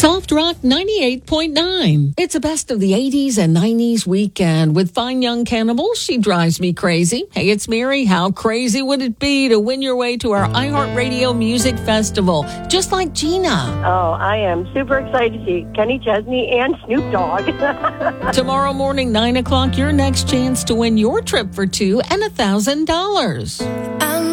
Soft Rock 98.9. It's a best of the 80s and 90s weekend with Fine Young Cannibals. She drives me crazy. Hey, it's Mary. How crazy would it be to win your way to our iHeartRadio Music Festival, just like Gina? Oh, I am super excited to see Kenny Chesney and Snoop Dogg. Tomorrow morning, 9 o'clock, your next chance to win your trip for two and $1,000.